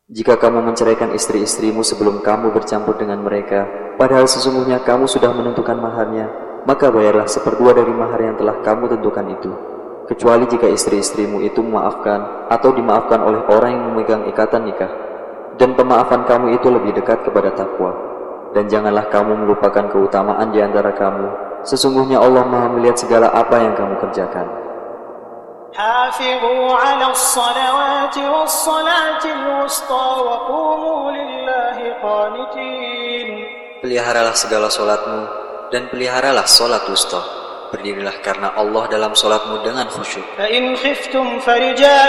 Jika kamu menceraikan istri-istrimu sebelum kamu bercampur dengan mereka, padahal sesungguhnya kamu sudah menentukan maharnya, maka bayarlah 1/2 dari mahar yang telah kamu tentukan itu. Kecuali jika istri-istrimu itu memaafkan atau dimaafkan oleh orang yang memegang ikatan nikah. Dan pemaafan kamu itu lebih dekat kepada takwa. Dan janganlah kamu melupakan keutamaan di antara kamu. Sesungguhnya Allah Maha melihat segala apa yang kamu kerjakan. حافظوا على الصلوات والصلاة الوسطى وقوموا لله قانتين. Peliharalah segala solatmu dan peliharalah solat wusta. Berdirilah karena Allah dalam solatmu dengan khusyuk. فإن خفتم فرجالا